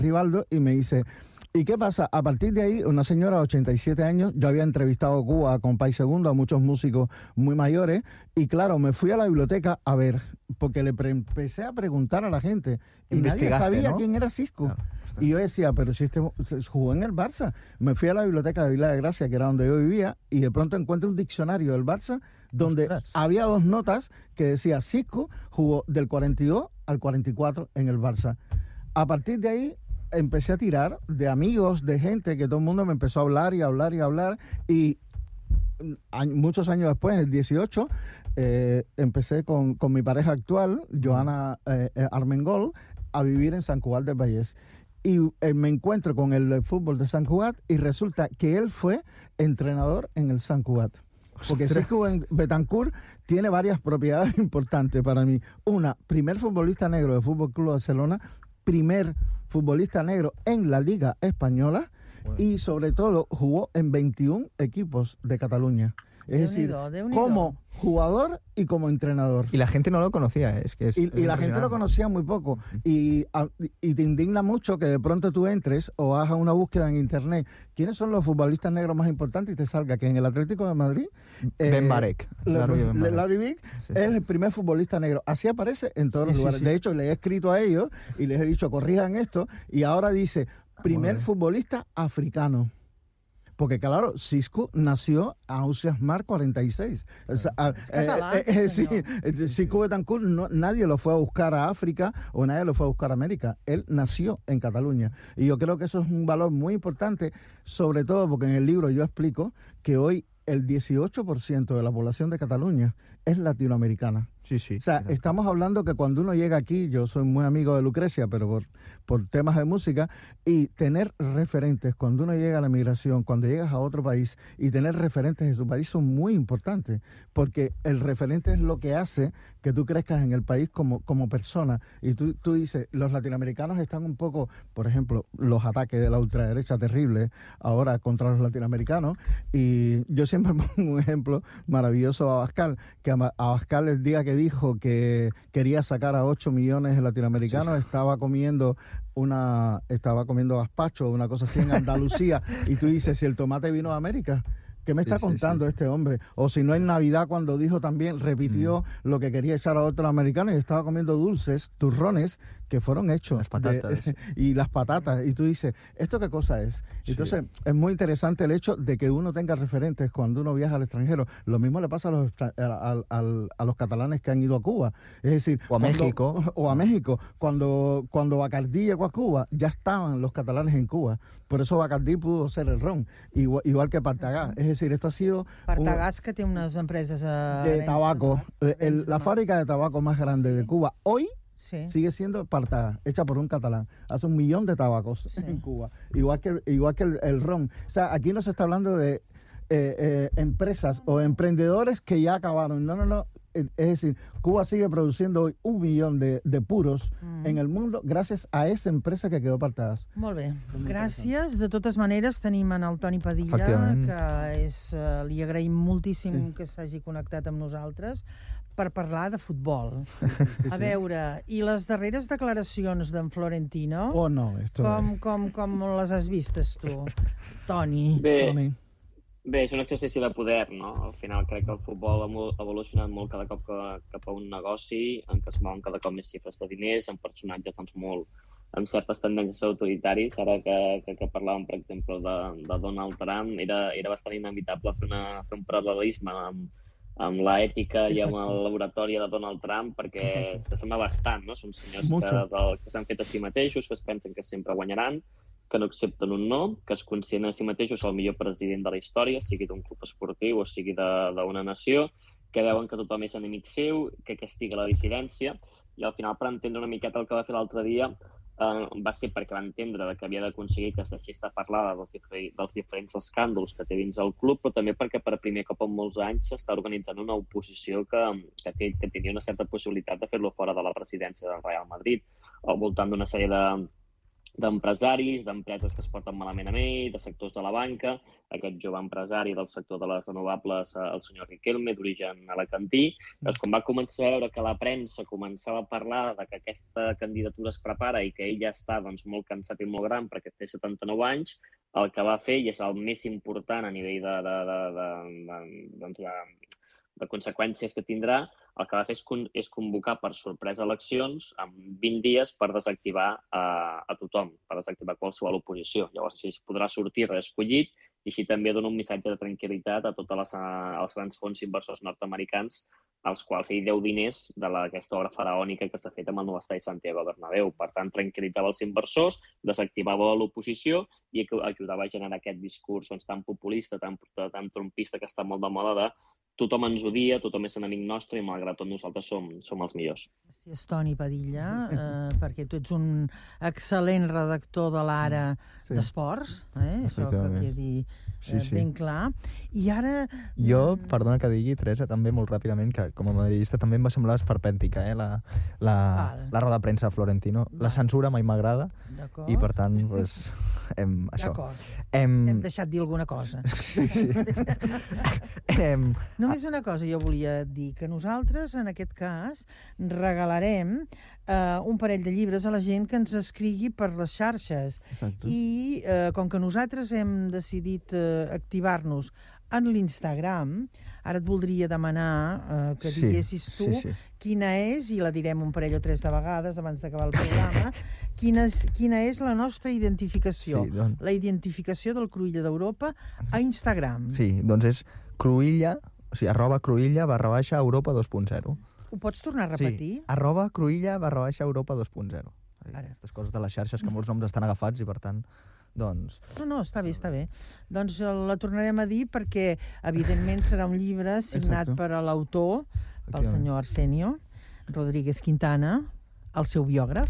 Rivaldo y me dice, ¿y qué pasa? A partir de ahí, una señora de 87 años, yo había entrevistado Cuba con País Segundo, a muchos músicos muy mayores, y claro, me fui a la biblioteca a ver, porque empecé a preguntar a la gente, y nadie sabía, ¿no?, quién era Xisco. Claro. Y yo decía, pero si este jugó en el Barça. Me fui a la biblioteca de Vila de Gracia, que era donde yo vivía, y de pronto encuentro un diccionario del Barça donde había 2 notas que decía Xisco jugó del 42 al 44 en el Barça. A partir de ahí empecé a tirar de amigos, de gente, que todo el mundo me empezó a hablar y hablar y hablar, y muchos años después, en el 18, empecé con mi pareja actual, Joana Armengol, a vivir en Sant Cugat del Vallès. Y me encuentro con el fútbol de Sant Cugat y resulta que él fue entrenador en el Sant Cugat. Porque Xisco Betancourt tiene varias propiedades importantes para mí. Una, primer futbolista negro del Fútbol Club Barcelona, primer futbolista negro en la Liga Española, y sobre todo jugó en 21 equipos de Cataluña. Es decir, como jugador y como entrenador. Y la gente no lo conocía, y la gente lo conocía muy poco. Y te indigna mucho que de pronto tú entres o hagas una búsqueda en internet, ¿quiénes son los futbolistas negros más importantes? Y te salga que en el Atlético de Madrid Ben Barek, Larry Big, sí, es el primer futbolista negro. Así aparece en todos los lugares. Sí. De hecho, le he escrito a ellos y les he dicho, corrijan esto, y ahora dice, primer futbolista africano. Porque claro, Xisco nació a Ausiàs Marc 46. Es català. Sí, Xisco Betancourt nadie lo fue a buscar a África o nadie lo fue a buscar a América. Él nació en Cataluña. Y yo creo que eso es un valor muy importante, sobre todo porque en el libro yo explico que hoy el 18% de la población de Cataluña es latinoamericana. Sí, sí. O sea, estamos hablando que cuando uno llega aquí, yo soy muy amigo de Lucrecia, pero por temas de música, y tener referentes, cuando uno llega a la migración, cuando llegas a otro país, y tener referentes de su país son muy importantes, porque el referente es lo que hace que tú crezcas en el país como persona. Y tú dices, los latinoamericanos están un poco, por ejemplo, los ataques de la ultraderecha terribles ahora contra los latinoamericanos, y yo siempre pongo un ejemplo maravilloso a Abascal, que Abascal el día que dijo que quería sacar a 8 millones de latinoamericanos, sí, estaba comiendo gazpacho, una cosa así en Andalucía, y tú dices, si el tomate vino de América, ¿qué me está contando este hombre? O si no, en Navidad, cuando dijo también, repitió lo que quería echar a otros americanos, y estaba comiendo dulces, turrones, que fueron hechos. Las patatas. Y las patatas. Y tú dices, ¿esto qué cosa es? Sí. Entonces, es muy interesante el hecho de que uno tenga referentes cuando uno viaja al extranjero. Lo mismo le pasa a los catalanes que han ido a Cuba. Es decir, o a México. O a México. Cuando Bacardí llegó a Cuba, ya estaban los catalanes en Cuba. Por eso Bacardí pudo ser el ron. Igual que Partagás. Es decir, esto ha sido... Partagás, que tiene unas empresas de tabaco. La fábrica de tabaco más grande de Cuba. Hoy sigue siendo Partagás, hecha por un catalán. Hace 1 millón de tabacos en Cuba. Igual que el ron. O sea, aquí no se está hablando de empresas o emprendedores que ya acabaron. No. Es decir, Cuba sigue produciendo hoy 1 millón de puros en el mundo gràcies a esa empresa que quedó Partagás. Molt bé, gràcies. De totes maneres, tenim en el Toni Padilla, que li agraïm moltíssim que s'hagi connectat amb nosaltres per parlar de futbol. A veure, i les darreres declaracions d'en Florentino, com les has vistes tu, Toni? Bé, és un exercici de poder, no? Al final crec que el futbol ha evolucionat molt cada cop cap a un negoci en què es mouen cada cop més xifres de diners, amb personatges doncs, molt amb certes tendències autoritaris. Ara que parlàvem, per exemple, de Donald Trump, era bastant inevitable fer un paral·lelisme amb l'ètica i amb el laboratori de Donald Trump, perquè s'assembla bastant, no? Són senyors que s'han fet a si mateixos, que es pensen que sempre guanyaran, que no accepten un no, que es consideren a si mateixos el millor president de la història, sigui d'un club esportiu o sigui d'una nació, que veuen que tothom és enemic seu, que castiga la dissidència, i al final, per entendre una miqueta el que va fer l'altre dia, va ser perquè va entendre que havia d'aconseguir que es deixés de parlar dels diferents escàndols que té dins el club, però també perquè per primer cop en molts anys s'està organitzant una oposició que tenia una certa possibilitat de fer-lo fora de la presidència del Real Madrid, al voltant d'una sèrie d'empresaris, d'empreses que es porten malament amb ell, de sectors de la banca, aquest jove empresari del sector de les renovables, el senyor Riquelme, d'origen alacantí. Llavors, quan va començar a veure que la premsa començava a parlar de que aquesta candidatura es prepara i que ell ja està doncs, molt cansat i molt gran perquè té 79 anys, el que va fer, i és el més important a nivell de conseqüències que tindrà, el que va fer és convocar per sorpresa eleccions en 20 dies per desactivar a tothom, per desactivar qualsevol oposició. Llavors, així es podrà sortir reescollit i així també dona un missatge de tranquil·litat a tots els grans fons inversors nord-americans als quals ell deu diners d'aquesta obra faraònica que s'ha fet amb el nou estadi Santiago Bernabéu. Per tant, tranquil·litzava els inversors, desactivava l'oposició i ajudava a generar aquest discurs tan populista, tan trompista, que està molt de moda de tothom ens odia, tothom és enemic nostre i malgrat tot nosaltres som els millors. Gràcies, Toni Padilla, perquè tu ets un excel·lent redactor de l'Ara d'Esports, això que quedi ben clar. I ara... Jo, perdona que digui, Teresa, també molt ràpidament, que com a madridista també em va semblar esperpèntica, la roda de premsa de Florentino. La censura mai m'agrada i, per tant, això. D'acord, hem deixat dir alguna cosa. Només una cosa jo volia dir, que nosaltres, en aquest cas, regalarem un parell de llibres a la gent que ens escrigui per les xarxes. Exacte. I com que nosaltres hem decidit activar-nos en l'Instagram, ara et voldria demanar que diguessis tu quina és, i la direm un parell o tres de vegades abans d'acabar el programa, quina és la nostra identificació, la identificació del Cruïlla d'Europa a Instagram. Sí, doncs és Cruïlla, o sigui, @Cruïlla_Europa 2.0. Ho pots tornar a repetir? Sí, @Cruïlla_Europa 2.0. Aquestes coses de les xarxes que molts noms estan agafats i, per tant, doncs... No, està bé. Doncs la tornarem a dir perquè, evidentment, serà un llibre signat per l'autor, pel senyor Arsenio Rodríguez Quintana, el seu biògraf,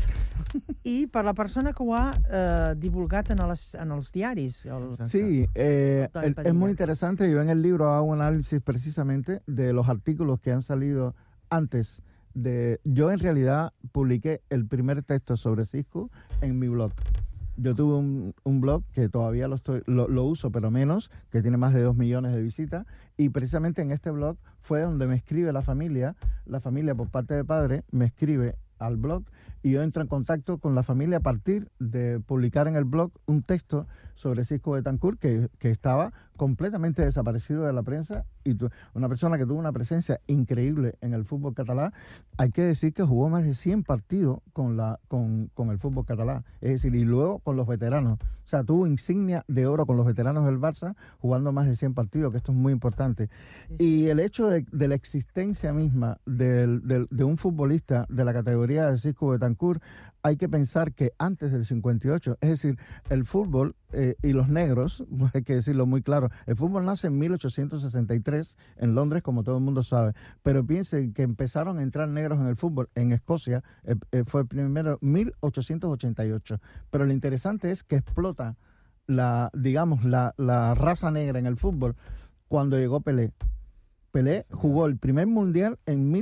i per la persona que ho ha divulgat en els diaris. Sí, es muy interesante. Yo en el libro hago un análisis precisamente de los artículos que han salido antes de... Yo en realidad publiqué el primer texto sobre Xisco en mi blog. Yo tuve un blog que todavía lo uso, pero menos, que tiene más de 2 millones de visitas, y precisamente en este blog fue donde me escribe la familia por parte de padre, me escribe al blog y yo entro en contacto con la familia a partir de publicar en el blog un texto sobre Xisco Betancourt que estaba completamente desaparecido de la prensa, y una persona que tuvo una presencia increíble en el fútbol catalán. Hay que decir que jugó más de 100 partidos con el fútbol catalán, es decir, y luego con los veteranos. O sea, tuvo insignia de oro con los veteranos del Barça, jugando más de 100 partidos, que esto es muy importante. Y el hecho de la existencia misma de un futbolista de la categoría de Xisco Betancourt, hay que pensar que antes del 58, es decir, el fútbol y los negros, hay que decirlo muy claro, el fútbol nace en 1863 en Londres, como todo el mundo sabe, pero piensen que empezaron a entrar negros en el fútbol en Escocia, fue primero 1888, pero lo interesante es que explota la raza negra en el fútbol cuando llegó Pelé. Pelé jugó el primer mundial en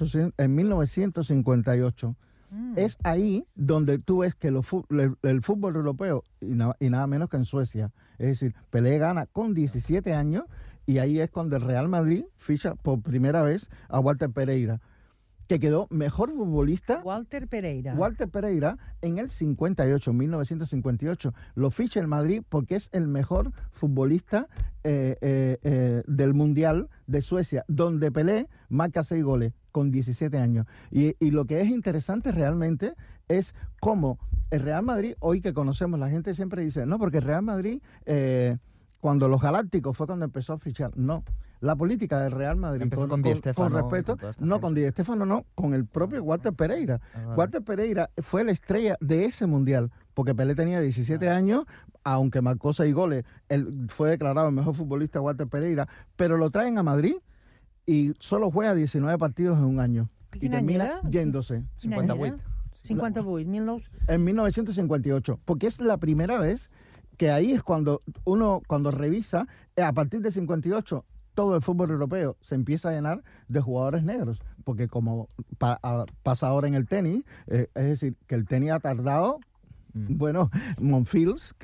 1958. Es ahí donde tú ves que el fútbol europeo, y nada menos que en Suecia, es decir, Pelé gana con 17 años, y ahí es cuando el Real Madrid ficha por primera vez a Walter Pereira, que quedó mejor futbolista. Walter Pereira en el 1958. Lo ficha el Madrid porque es el mejor futbolista del Mundial de Suecia, donde Pelé marca 6 goles con 17 años. Y lo que es interesante realmente es cómo el Real Madrid, hoy que conocemos, la gente siempre dice, no, porque el Real Madrid, cuando los Galácticos fue cuando empezó a fichar. No. La política del Real Madrid, con respeto, no con Di Stéfano, no, con el propio Walter Pereira. Walter Pereira fue la estrella de ese mundial, porque Pelé tenía 17 años, aunque marcó 6 goles, él fue declarado el mejor futbolista Walter Pereira, pero lo traen a Madrid y solo juega 19 partidos en un año. Y termina yéndose. 58. En 1958, porque es la primera vez que ahí es cuando cuando revisa, a partir de 58, todo el fútbol europeo se empieza a llenar de jugadores negros, porque como pasa ahora en el tenis, es decir, que el tenis ha tardado Bueno, Monfils,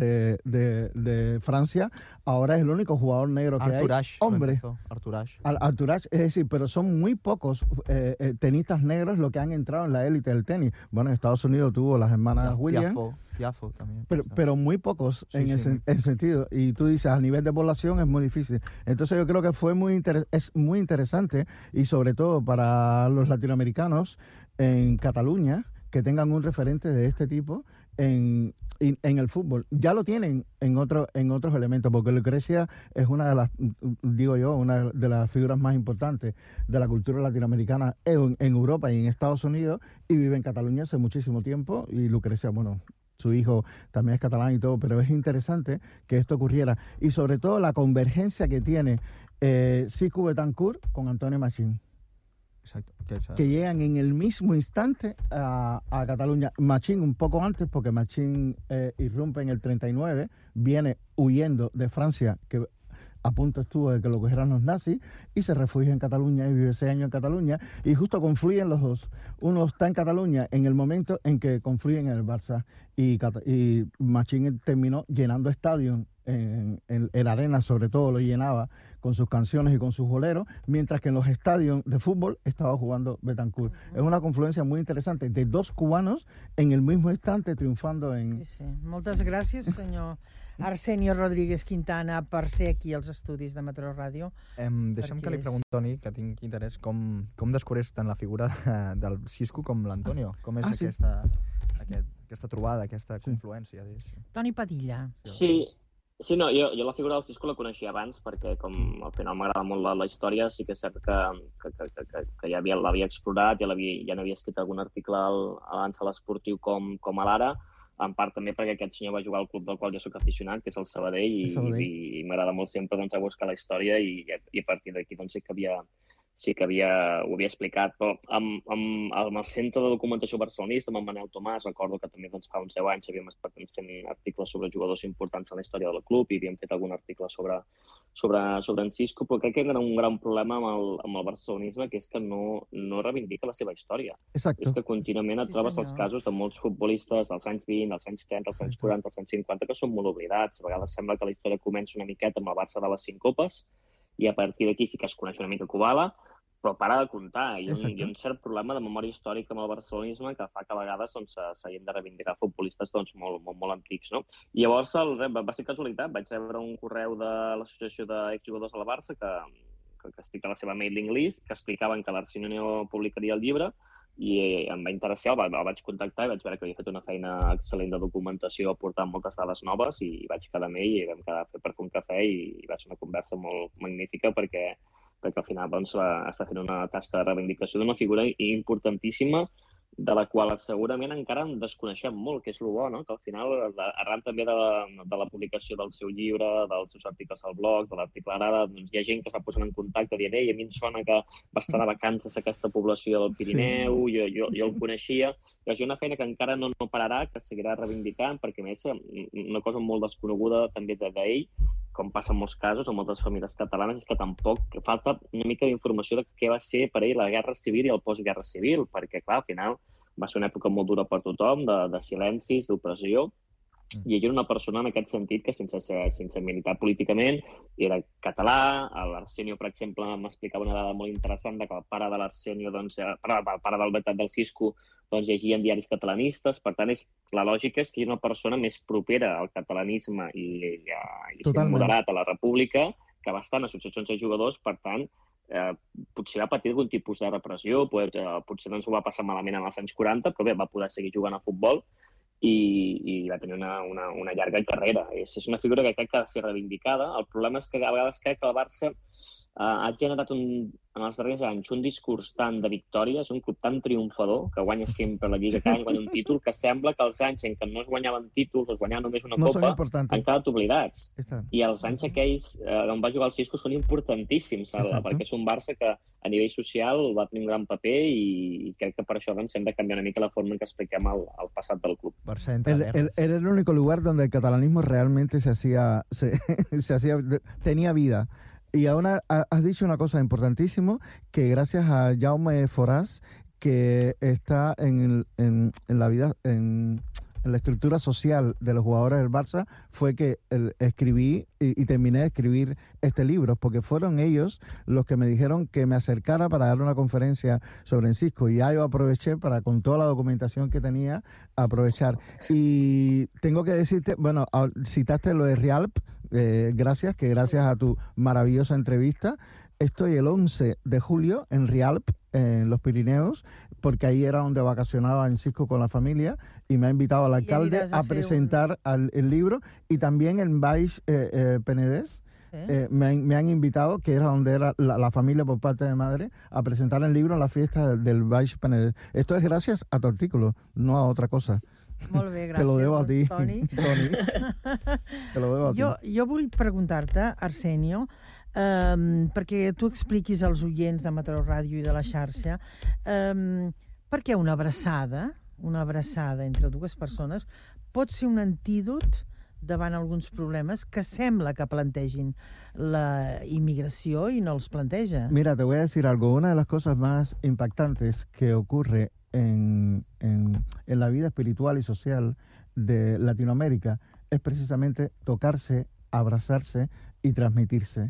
de Francia, ahora es el único jugador negro que hay. Hombre. Arthur Ashe, es decir, pero son muy pocos tenistas negros los que han entrado en la élite del tenis. Bueno, en Estados Unidos tuvo las hermanas Williams. Tiafo también. Pero muy pocos en ese sentido. Y tú dices, a nivel de población es muy difícil. Entonces yo creo que es muy interesante, y sobre todo para los latinoamericanos en Cataluña, que tengan un referente de este tipo en el fútbol. Ya lo tienen en otros elementos, porque Lucrecia es una de las figuras más importantes de la cultura latinoamericana en Europa y en Estados Unidos, y vive en Cataluña hace muchísimo tiempo. Y Lucrecia, bueno, su hijo también es catalán y todo, pero es interesante que esto ocurriera, y sobre todo la convergencia que tiene Siscu Betancourt con Antonio Machín. Exacto. Que llegan en el mismo instante a Cataluña. Machín un poco antes, porque Machín irrumpe en el 39, viene huyendo de Francia, que a punto estuvo de que lo cogieran los nazis, y se refugia en Cataluña y vive 6 años en Cataluña, y justo confluyen los dos. Uno está en Cataluña en el momento en que confluyen en el Barça, y Machín terminó llenando estadios en el Arena, sobre todo lo llenaba con sus canciones y con sus boleros, mientras que en los estadios de fútbol estaba jugando Betancourt. Es una confluencia muy interesante de dos cubanos en el mismo instante triunfando en... Sí. Moltes gràcies, senyor Arsenio Rodríguez Quintana, per ser aquí als estudis de Mataró Ràdio. Deixa'm que li pregunti, Toni, que tinc interès, com descobreix tant la figura del Siscu com l'Antonio? Com és aquesta trobada, aquesta confluència? Toni Padilla. Sí, no, jo la figura del Siscu la coneixia abans, perquè com al final m'agrada molt la història, sí que és cert que ja l'havia explorat, ja n'havia escrit algun article abans a l'Esportiu com a l'Ara, en part també perquè aquest senyor va jugar al club del qual jo soc aficionat, que és el Sabadell, i m'agrada molt sempre a buscar la història, i a partir d'aquí ho havia explicat, però amb el Centre de Documentació Barcelonista, amb en Manel Tomàs, recordo que també fa uns 10 anys havíem estat fent articles sobre jugadors importants en la història del club, i havíem fet algun article sobre en Siscu, però crec que era un gran problema amb el barcelonisme, que és que no reivindica la seva història. Exacte. És que contínuament et trobes els casos de molts futbolistes dels anys 20, dels anys 30, dels anys 40, dels anys 50, que són molt oblidats. A vegades sembla que la història comença una miqueta amb el Barça de les 5 copes, i a partir d'aquí sí que es coneix una mica Kubala, però para de comptar. Hi ha un cert problema de memòria històrica amb el barcelonisme que fa que a vegades s'hagin de reivindicar futbolistes molt antics. No? I llavors va ser casualitat. Vaig rebre un correu de l'Associació d'Exjugadors de la Barça que explica la seva mailing list, que explicaven que l'Arsenio publicaria el llibre, i em va interessar, el vaig contactar i vaig veure que havia fet una feina excel·lent de documentació, aportant moltes dades noves, i vaig quedar amb ell i vam quedar per fer un cafè, i va ser una conversa molt magnífica, perquè al final està fent una tasca de reivindicació d'una figura importantíssima, de la qual segurament encara en desconeixem molt, que és el bo, no? Que al final, arran també de la publicació del seu llibre, dels seus articles al blog, de l'article Arada, doncs hi ha gent que s'ha posat en contacte dient, a mi em sona que va estar de vacances aquesta població del Pirineu, jo el coneixia. És una feina que encara no pararà, que seguirà reivindicant, perquè a més una cosa molt desconeguda també d'ell, com passa en molts casos, en moltes famílies catalanes, és que tampoc falta una mica d'informació de què va ser per ell la guerra civil i el postguerra civil, perquè, clar, al final va ser una època molt dura per tothom, de silencis, d'opressió, i ell era una persona en aquest sentit que sense militar políticament era català. L'Arsenio, per exemple, m'explicava una dada molt interessant de que el pare de l'Arsenio, el pare del Siscu, llegia en diaris catalanistes. Per tant, la lògica és que hi ha una persona més propera al catalanisme i ser moderat a la República, que va estar en associacions de jugadors. Per tant, potser va patir algun tipus de repressió, potser no ens ho va passar malament en els anys 40, però bé, va poder seguir jugant a futbol i va tenir una llarga carrera. És una figura que crec que ha de ser reivindicada. El problema és que a vegades crec que el Barça ha generat en els darrers anys un discurs tant de victòria, és un club tan triomfador, que guanya sempre la Lliga, cada any guanya un títol, que sembla que els anys en què no es guanyaven títols, es guanyava només una copa, han quedat oblidats. I els anys aquells on va jugar el Siscu són importantíssims, perquè és un Barça que a nivell social va tenir un gran paper, i crec que per això hem de canviar una mica la forma en què expliquem el passat del club. Era el único lugar donde el catalanismo realmente tenía vida. Y ahora has dicho una cosa importantísima, que gracias a Jaume Forás, que está en la vida, en la estructura social de los jugadores del Barça fue que escribí y terminé de escribir este libro, porque fueron ellos los que me dijeron que me acercara para dar una conferencia sobre Enciso, y ya yo aproveché para, con toda la documentación que tenía, aprovechar. Y tengo que decirte, bueno, citaste lo de Rialp, gracias a tu maravillosa entrevista. Estoy el 11 de julio en Rialp, en los Pirineos, porque ahí era donde vacacionaba Enciso con la familia, y me ha invitado al alcalde a presentar el libro, y también en Baix Penedès. ¿Sí? Me han invitado, que era donde era la familia por parte de madre, a presentar el libro en la fiesta del Baix Penedès. Esto es gracias a tu artículo, no a otra cosa. Molt bé, gràcies. Te lo debo a ti, Toni. Te lo debo a ti. Jo vull preguntar-te, Arsenio, perquè tu expliquis als oients de Mataró Ràdio i de la xarxa per què una abraçada entre dues persones pot ser un antídot davant alguns problemes que sembla que plantegin la inmigració y no los planteja. Mira, te voy a decir algo. Una de las cosas más impactantes que ocurre en la vida espiritual y social de Latinoamérica es precisamente tocarse, abrazarse y transmitirse.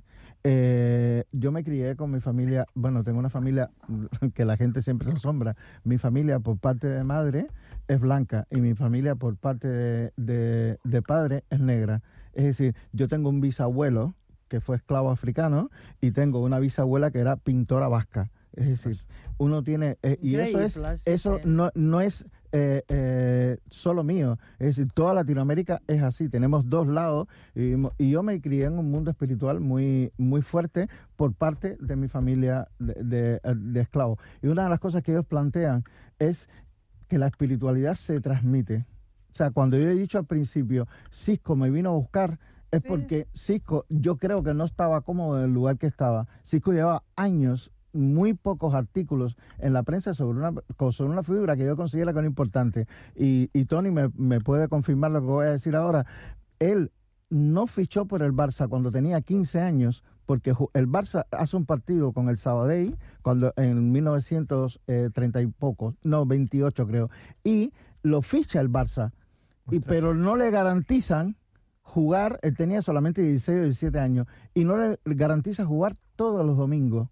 Yo me crié con mi familia, bueno, tengo una familia que la gente siempre se asombra. Mi familia por parte de madre es blanca y mi familia por parte de padre es negra. Es decir, yo tengo un bisabuelo que fue esclavo africano y tengo una bisabuela que era pintora vasca. Es decir, uno tiene... y eso no es solo mío. Es decir, toda Latinoamérica es así. Tenemos dos lados y yo me crié en un mundo espiritual muy, muy fuerte por parte de mi familia de esclavos. Y una de las cosas que ellos plantean es que la espiritualidad se transmite. O sea, cuando yo he dicho al principio, Cisco me vino a buscar, es porque Cisco, yo creo que no estaba cómodo en el lugar que estaba. Cisco llevaba años, muy pocos artículos en la prensa sobre una figura que yo considero que es importante. Y Tony me puede confirmar lo que voy a decir ahora. Él no fichó por el Barça cuando tenía 15 años, porque el Barça hace un partido con el Sabadell cuando en 1930 y poco, no, 28 creo, y lo ficha el Barça, pero no le garantizan jugar. Él tenía solamente 16 o 17 años y no le garantiza jugar todos los domingos.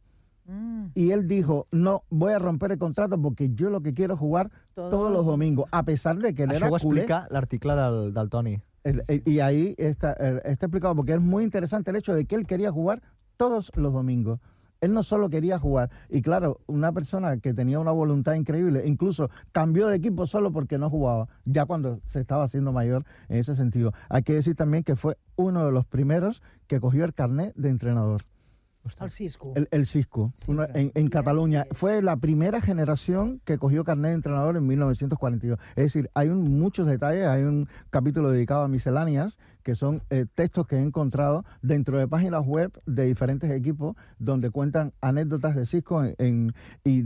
Y él dijo, no, voy a romper el contrato porque yo lo que quiero es jugar todos los domingos, a pesar de que él era culé. Això ho explica l'article del Toni. Y ahí está explicado, porque es muy interesante el hecho de que él quería jugar todos los domingos. Él no solo quería jugar, y claro, una persona que tenía una voluntad increíble, incluso cambió de equipo solo porque no jugaba, ya cuando se estaba haciendo mayor en ese sentido. Hay que decir también que fue uno de los primeros que cogió el carnet de entrenador. El Cisco. El Cisco, en Cataluña. Fue la primera generación que cogió carnet de entrenador en 1942. Es decir, hay muchos detalles, hay un capítulo dedicado a misceláneas, que son textos que he encontrado dentro de páginas web de diferentes equipos, donde cuentan anécdotas de Cisco en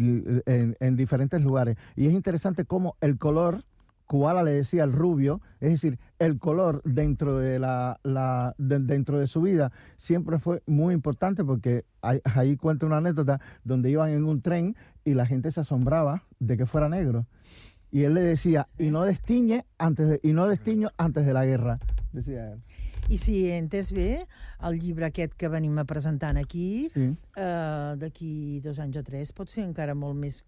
diferentes lugares. Y es interesante cómo el color, Kubala le decía el rubio, es decir, el color dentro de dentro de su vida siempre fue muy importante, porque ahí cuenta una anécdota donde iban en un tren y la gente se asombraba de que fuera negro. Y él le decía, y no destiño antes de la guerra, decía él. I si he entès bé, el llibre aquest que venim presentant aquí, d'aquí 2 anys o 3, pot ser encara molt més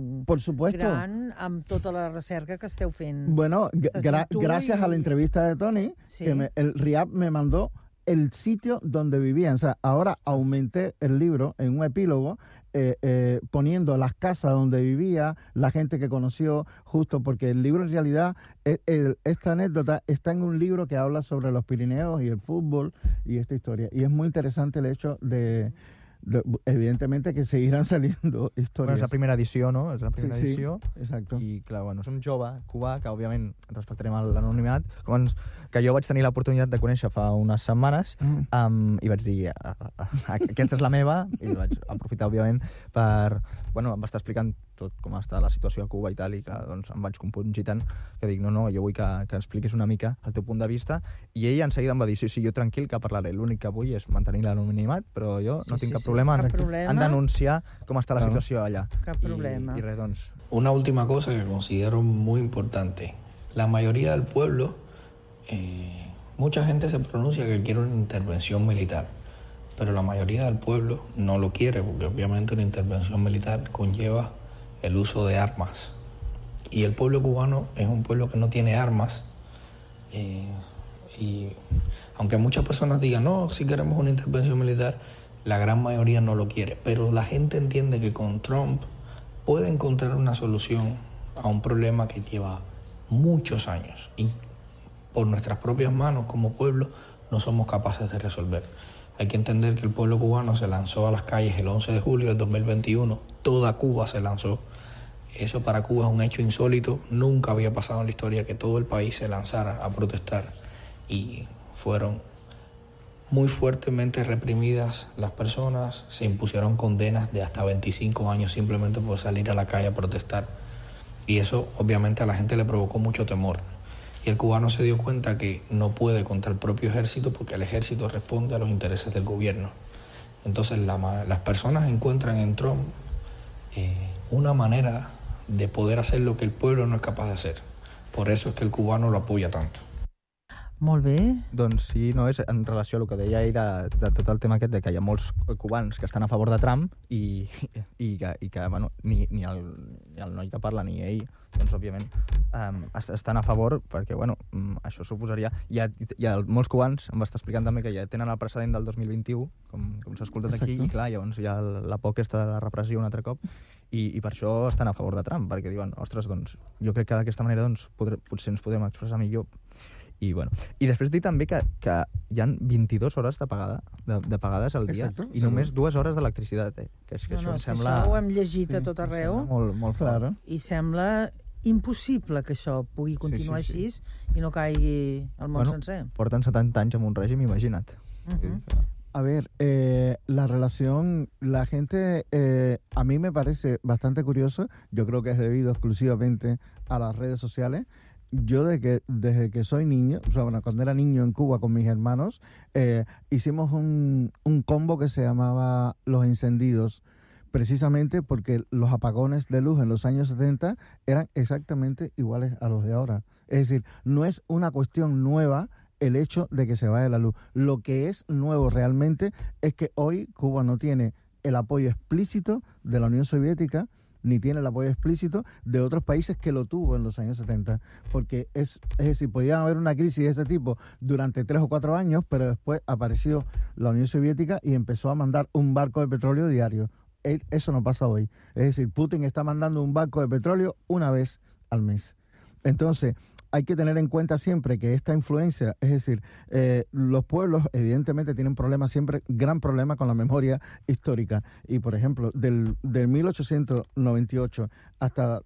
gran amb tota la recerca que esteu fent. Bueno, gracias a la entrevista de Tony, que el RIAP me mandó el sitio donde vivían. O sea, ahora aumenté el libro en un epílogo, poniendo las casas donde vivía, la gente que conoció, justo porque el libro en realidad, esta anécdota está en un libro que habla sobre los Pirineos y el fútbol y esta historia. Y es muy interesante el hecho de evidentemente que seguiran saliendo històries. Bueno, és la primera edició, no? És la primera edició. Exacte. I, clar, bueno, és un jove cubà que, òbviament, respectarem l'anonimat, que jo vaig tenir l'oportunitat de conèixer fa unes setmanes i vaig dir, aquesta és la meva, i vaig aprofitar, òbviament, per... Bueno, em va estar explicant tot com està la situació a Cuba i tal, i que doncs, em vaig compungir tant que dic, no, jo vull que expliquis una mica el teu punt de vista, i ell en seguida em va dir, sí, jo tranquil que parlaré, l'únic que vull és mantenir l'anonimat, però jo no tinc cap problema en denunciar com està la situació allà. Cap problema. I res, doncs... Una última cosa que considero muy importante. La mayoría del pueblo, mucha gente se pronuncia que quiere una intervención militar, pero la mayoría del pueblo no lo quiere, porque obviamente una intervención militar conlleva el uso de armas. Y el pueblo cubano es un pueblo que no tiene armas, y aunque muchas personas digan, no, si queremos una intervención militar, la gran mayoría no lo quiere. Pero la gente entiende que con Trump puede encontrar una solución a un problema que lleva muchos años y por nuestras propias manos como pueblo no somos capaces de resolver. Hay que entender que el pueblo cubano se lanzó a las calles el 11 de julio del 2021, toda Cuba se lanzó. Eso para Cuba es un hecho insólito, nunca había pasado en la historia que todo el país se lanzara a protestar y fueron muy fuertemente reprimidas las personas, se impusieron condenas de hasta 25 años simplemente por salir a la calle a protestar. Y eso obviamente a la gente le provocó mucho temor. Y el cubano se dio cuenta que no puede contra el propio ejército porque el ejército responde a los intereses del gobierno. Entonces las personas encuentran en Trump una manera de poder hacer lo que el pueblo no es capaz de hacer. Por eso es que el cubano lo apoya tanto. Molt bé. Doncs sí, no, és en relació al que deia ell de tot el tema aquest, de que hi ha molts cubans que estan a favor de Trump i que bueno, ni el noi que parla ni ell, doncs òbviament estan a favor perquè bueno, això suposaria... Hi ha molts cubans, em va estar explicant també que ja tenen el precedent del 2021, com s'ha escoltat aquí, i clar, llavors hi ha la por aquesta de la repressió un altre cop, i per això estan a favor de Trump, perquè diuen, ostres, doncs jo crec que d'aquesta manera doncs, potser ens podem expressar millor. I, bueno, i després dir també que hi ha 22 hores de pagades al dia. Exacto. I només 2 hores d'electricitat. Que és que això em sembla... Això ho hem llegit a tot arreu. Molt fort. I sembla impossible que això pugui continuar així i no caigui el món sencer. Porten 70 anys en un règim, imagina't. A ver, la relación, la gente, a mí me parece bastante curioso. Yo creo que es debido exclusivamente a las redes sociales. Yo desde que soy niño, o sea, bueno, cuando era niño en Cuba con mis hermanos, hicimos un combo que se llamaba Los Encendidos, precisamente porque los apagones de luz en los años 70 eran exactamente iguales a los de ahora. Es decir, no es una cuestión nueva el hecho de que se vaya la luz. Lo que es nuevo realmente es que hoy Cuba no tiene el apoyo explícito de la Unión Soviética, ni tiene el apoyo explícito de otros países que lo tuvo en los años 70. Porque es decir, podía haber una crisis de ese tipo durante 3 o 4 años, pero después apareció la Unión Soviética y empezó a mandar un barco de petróleo diario. Eso no pasa hoy. Es decir, Putin está mandando un barco de petróleo una vez al mes. Entonces, hay que tener en cuenta siempre que esta influencia, es decir, los pueblos evidentemente tienen problemas siempre, gran problema con la memoria histórica. Y, por ejemplo, del 1898 hasta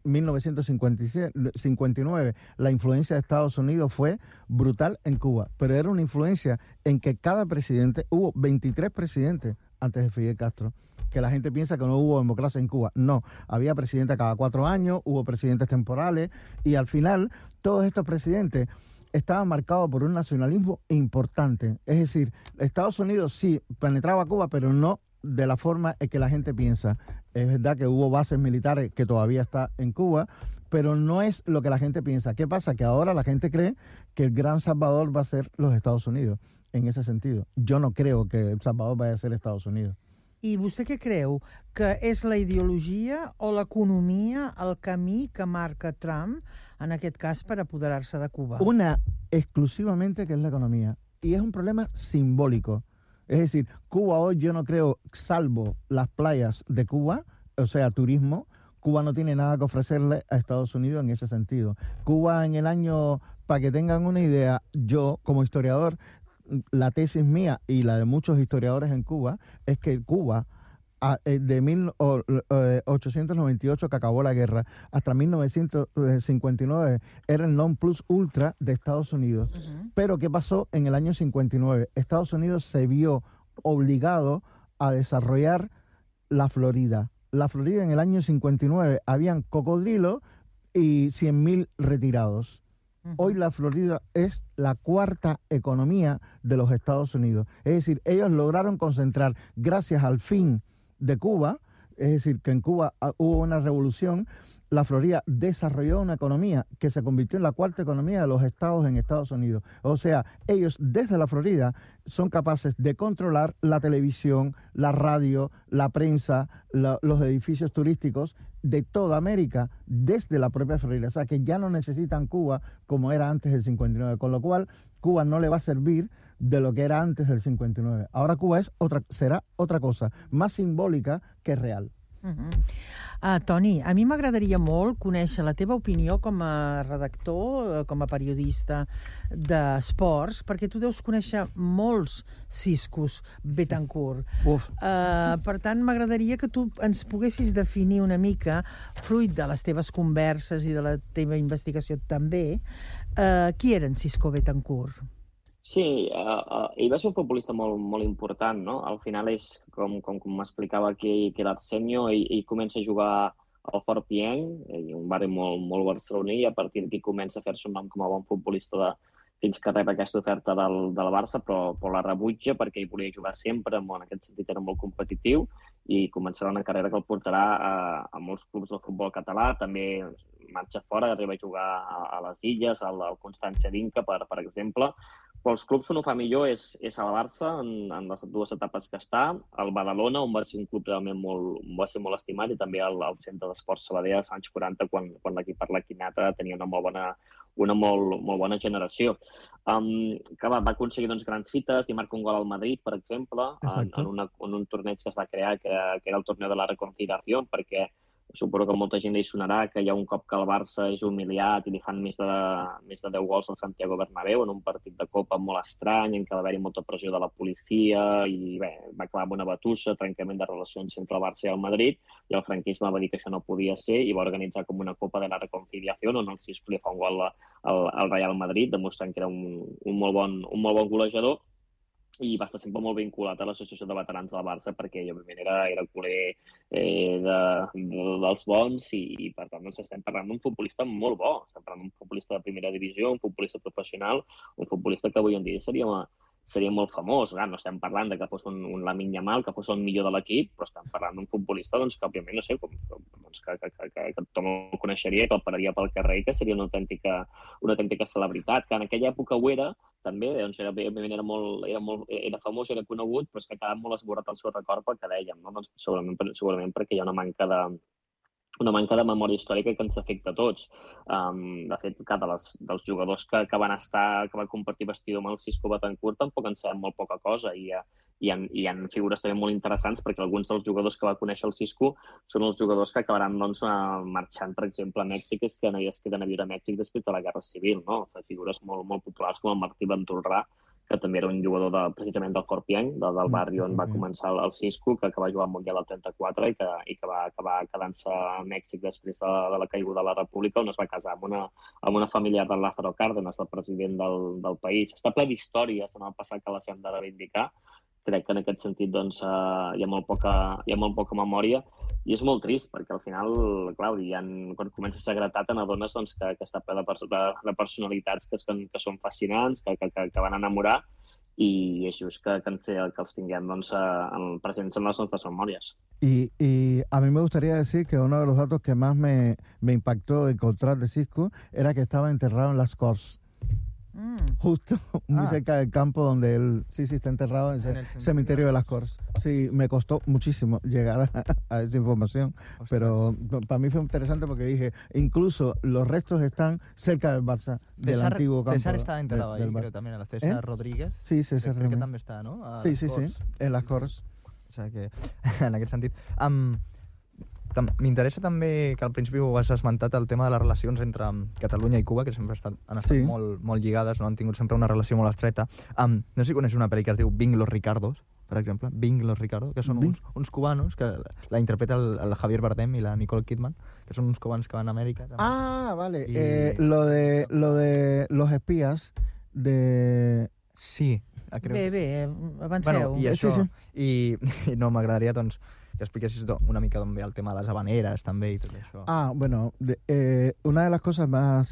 1959, la influencia de Estados Unidos fue brutal en Cuba. Pero era una influencia en que cada presidente, hubo 23 presidentes antes de Fidel Castro, que la gente piensa que no hubo democracia en Cuba. No, había presidente cada 4 años, hubo presidentes temporales, y al final todos estos presidentes estaban marcados por un nacionalismo importante. Es decir, Estados Unidos sí penetraba a Cuba, pero no de la forma en que la gente piensa. Es verdad que hubo bases militares que todavía está en Cuba, pero no es lo que la gente piensa. ¿Qué pasa? Que ahora la gente cree que el gran salvador va a ser los Estados Unidos, en ese sentido. Yo no creo que el salvador vaya a ser Estados Unidos. I vostè què creu? Que és la ideologia o l'economia el camí que marca Trump, en aquest cas, per apoderar-se de Cuba? Una exclusivamente que es la economía. Y es un problema simbólico. Es decir, Cuba hoy yo no creo, salvo las playas de Cuba, o sea, turismo, Cuba no tiene nada que ofrecerle a Estados Unidos en ese sentido. Cuba en el año, para que tengan una idea, yo como historiador, la tesis mía y la de muchos historiadores en Cuba es que Cuba, de 1898 que acabó la guerra hasta 1959, era el non plus ultra de Estados Unidos. Pero ¿qué pasó en el año 59? Estados Unidos se vio obligado a desarrollar la Florida. La Florida en el año 59 habían cocodrilos y 100.000 retirados. Hoy la Florida es la 4ª economía de los Estados Unidos. Es decir, ellos lograron concentrar, gracias al fin de Cuba, es decir, que en Cuba hubo una revolución la Florida desarrolló una economía que se convirtió en la cuarta economía de los estados en Estados Unidos. O sea, ellos desde la Florida son capaces de controlar la televisión, la radio, la prensa, los edificios turísticos de toda América desde la propia Florida. O sea, que ya no necesitan Cuba como era antes del 59, con lo cual Cuba no le va a servir de lo que era antes del 59. Ahora Cuba serà otra cosa, más simbòlica que real. Toni, a mi m'agradaria molt conèixer la teva opinió com a redactor, com a periodista d'esports, perquè tu deus conèixer molts ciscos Betancur. Per tant, m'agradaria que tu ens poguessis definir una mica, fruit de les teves converses i de la teva investigació també, qui era en Cisco Betancur? Sí, ell va ser un futbolista molt important, no? Al final és, com m'explicava aquí l'Arsenio, ell comença a jugar al Fort Pienc, un barri molt barceloní, i a partir d'aquí comença a fer-se un nom com a bon futbolista fins que rep aquesta oferta del Barça, però la rebutja perquè ell volia jugar sempre, en aquest sentit era molt competitiu, i començarà una carrera que el portarà a molts clubs del futbol català, també marxa fora, arriba a jugar a les Illes, al Constància d'Inca, per exemple. Però els clubs on ho fa millor és al Barça, en les dues etapes que està, al Badalona, on va ser un club realment va ser molt estimat, i també al Centre d'Esports Sabadell als anys 40, quan l'equip Arlequinata tenia una molt bona generació. Que va aconseguir grans fites, i marca un gol al Madrid, per exemple, en un torneig que es va crear, que era el torneo de la Reconciliación, perquè suposo que molta gent li sonarà que hi ha un cop que el Barça és humiliat i li fan més de 10 gols al Santiago Bernabéu en un partit de Copa molt estrany, en què va haver-hi molta pressió de la policia i bé, va acabar amb una batussa, trencament de relacions entre el Barça i el Madrid, i el franquisme va dir que això no podia ser i va organitzar com una Copa de la Reconciliación on el Cisco li fa un gol al Real Madrid, demostrant que era un molt bon golejador, i va estar sempre molt vinculat a l'associació de veterans del Barça perquè òbviament era culer dels bons, i per tant estem parlant d'un futbolista molt bo, estem parlant d'un futbolista de primera divisió, un futbolista professional, un futbolista que avui en dia seria molt famós. No estem parlant que fos un Lamine Yamal, que fos el millor de l'equip, però estem parlant d'un futbolista que òbviament, no sé, que tothom el coneixeria, que el pararia pel carrer, que seria una autèntica celebritat, que en aquella època ho era, també, òbviament era famós, era conegut, però és que ha quedat molt esborrat el seu record pel que dèiem, no? Segurament perquè hi ha una manca de memòria històrica que ens afecta a tots. De fet, dels jugadors que van compartir vestidor amb el Cisco Betancur tampoc en sabem molt poca cosa, i hi ha figures també molt interessants, perquè alguns dels jugadors que va conèixer el Cisco són els jugadors que acabaran marxant, per exemple, a Mèxic, que es queden a viure a Mèxic després de la Guerra Civil, no? Figures molt populars com el Martí Ventolrà, que també era un jugador precisament del Fort Pienc, del barri on va començar el Cisco, que va jugar al Mundial del 34 i que va acabar quedant-se a Mèxic després de la caiguda de la República, on es va casar amb una familiar de Lázaro Cárdenas, el president del país. Està ple d'històries en el passat que les hem de reivindicar. Crec que en aquest sentit hi ha molt poca memòria, i és molt trist, perquè al final, clar, quan comences a segretar te n'adones que està ple de personalitats que són fascinants, que van enamorar, i és just que els tinguem presents en les nostres memòries. Y a mí me gustaría decir que uno de los datos que más me impactó encontrar de Cisco era que estaba enterrado en Las Corts. Justo muy cerca del campo donde él sí está enterrado, en el cementerio de Las Corts. Sí, me costó muchísimo llegar a esa información. Ostras. Pero para mí fue interesante porque dije, incluso los restos están cerca del Barça, del antiguo campo. César está enterrado ahí, creo también, a la César Rodríguez. Sí, César creo que també està, no? Sí, en Las Corts. O sigui que, en aquest sentit... M'interessa també que al principi ho has esmentat, el tema de les relacions entre Catalunya i Cuba, que sempre han estat molt lligades, no? Han tingut sempre una relació molt estreta. No sé si coneixes una pel·li que es diu Bing los Ricardos, per exemple, Bing los Ricardos, que són uns cubanos, que la interpreta el Javier Bardem i la Nicole Kidman, que són uns cubans que van a Amèrica. També. Vale. Lo de los espías de... Sí. Bé, avanceu. I això, i no, m'agradaria, doncs, que expliquessis una mica d'on ve el tema de les habaneres també y todo eso. Bueno, una de las cosas más,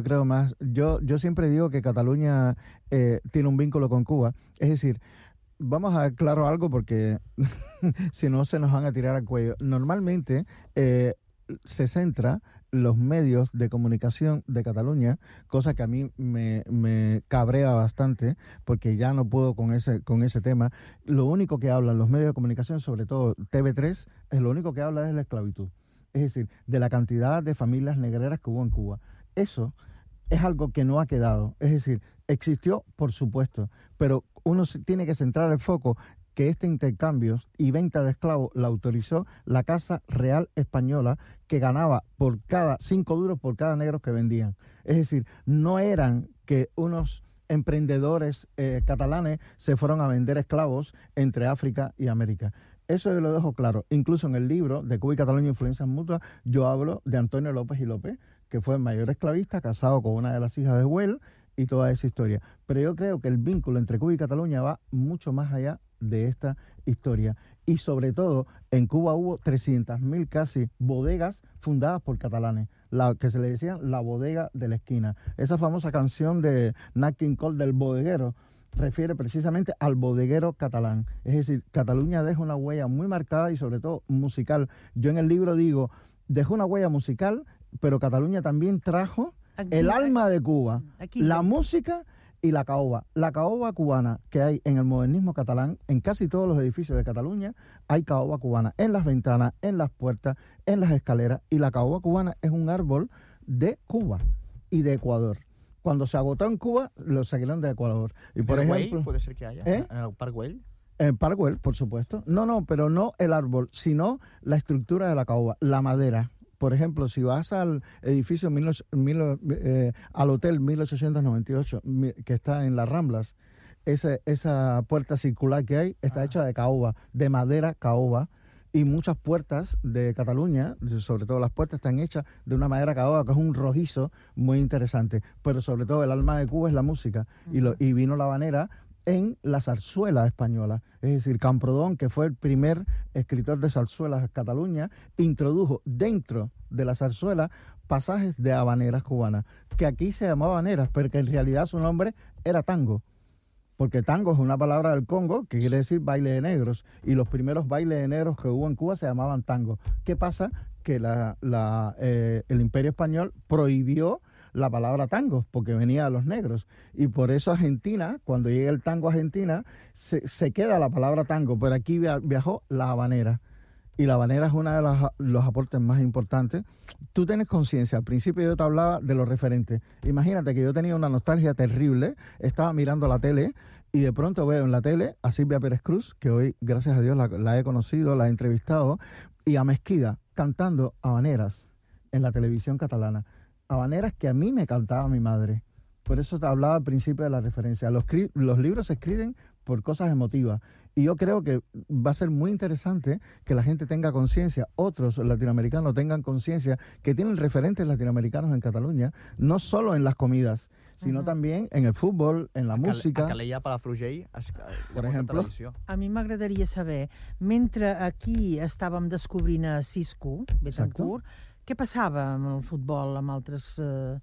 yo siempre digo que Cataluña tiene un vínculo con Cuba. Es decir, vamos a aclarar algo porque si no se nos van a tirar al cuello. Normalmente se centra los medios de comunicación de Cataluña, cosa que a mí me cabrea bastante, porque ya no puedo con ese tema, lo único que hablan los medios de comunicación, sobre todo TV3, es lo único que habla es de la esclavitud. Es decir, de la cantidad de familias negreras que hubo en Cuba. Eso es algo que no ha quedado. Es decir, existió, por supuesto, pero uno tiene que centrar el foco que este intercambio y venta de esclavos la autorizó la Casa Real Española, que ganaba por cada 5 duros por cada negro que vendían. Es decir, no eran que unos emprendedores catalanes se fueron a vender esclavos entre África y América. Eso yo lo dejo claro. Incluso en el libro de Cuba y Cataluña, Influencias Mutuas, yo hablo de Antonio López y López, que fue el mayor esclavista, casado con una de las hijas de Güell, y toda esa historia. Pero yo creo que el vínculo entre Cuba y Cataluña va mucho más allá de esta historia. Y sobre todo, en Cuba hubo 300.000 casi bodegas fundadas por catalanes, la que se le decían la bodega de la esquina. Esa famosa canción de Nat King Cole del bodeguero refiere precisamente al bodeguero catalán. Es decir, Cataluña deja una huella muy marcada y sobre todo musical. Yo en el libro digo, dejó una huella musical, pero Cataluña también trajo el alma de Cuba, la música y la caoba. La caoba cubana que hay en el modernismo catalán, en casi todos los edificios de Cataluña, hay caoba cubana en las ventanas, en las puertas, en las escaleras. Y la caoba cubana es un árbol de Cuba y de Ecuador. Cuando se agotó en Cuba, lo sacaron de Ecuador. Y por ejemplo, Güell, ¿puede ser que haya? ¿En el Parc Güell? En Parc Güell, por supuesto. No, pero no el árbol, sino la estructura de la caoba, la madera. Por ejemplo, si vas al edificio, al hotel 1898, que está en las Ramblas, esa puerta circular que hay está hecha de caoba, de madera caoba, y muchas puertas de Cataluña, sobre todo las puertas, están hechas de una madera caoba, que es un rojizo muy interesante. Pero sobre todo el alma de Cuba es la música, y vino la habanera en la zarzuela española. Es decir, Camprodón, que fue el primer escritor de zarzuelas de Cataluña, introdujo dentro de la zarzuela pasajes de habaneras cubanas, que aquí se llamaba habaneras, pero que en realidad su nombre era tango, porque tango es una palabra del Congo que quiere decir baile de negros, y los primeros bailes de negros que hubo en Cuba se llamaban tango. ¿Qué pasa? Que el Imperio Español prohibió la palabra tango, porque venía de los negros, y por eso Argentina, cuando llega el tango a Argentina, se queda la palabra tango, pero aquí viajó la habanera, y la habanera es uno de los aportes más importantes. Tú tienes conciencia, al principio yo te hablaba de los referentes, imagínate que yo tenía una nostalgia terrible, estaba mirando la tele, y de pronto veo en la tele a Silvia Pérez Cruz, que hoy, gracias a Dios, la he conocido, la he entrevistado, y a Mesquida, cantando habaneras en la televisión catalana. Habaneras que a mí me cantaba mi madre. Por eso te hablaba al principio de la referencia. Los libros se escriben por cosas emotivas. Y yo creo que va a ser muy interesante que la gente tenga conciencia, otros latinoamericanos tengan conciencia, que tienen referentes latinoamericanos en Cataluña, no solo en las comidas, sino también en el fútbol, en la música. A Calella, Palafrugell, per exemple. A mi m'agradaria saber, mentre aquí estàvem descobrint a Cisco, Betancourt, què passava amb el futbol, amb altres...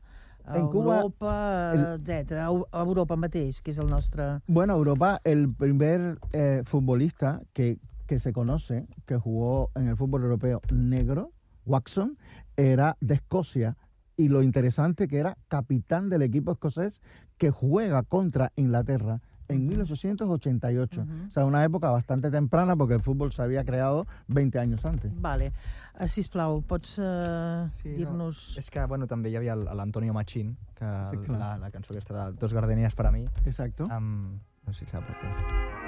Europa, etcétera. Europa mateix, que és el nostre... Bueno, Europa, el primer futbolista que se conoce, que jugó en el fútbol europeo negro, Watson, era de Escocia. Y lo interesante que era capitán del equipo escocés que juega contra Inglaterra en 1888. O sea, una época bastante temprana porque el fútbol se había creado 20 años antes. Vale. Sisplau, pots dir-nos... No, és que, bueno, també hi havia l'Antonio Machín, que la cançó aquesta de Dos gardenias para mí. Exacto. No sé si sap.